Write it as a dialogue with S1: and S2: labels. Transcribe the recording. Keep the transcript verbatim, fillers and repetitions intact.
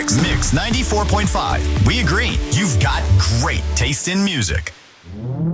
S1: Mix. Mix ninety-four point five. We agree. You've got great taste in music.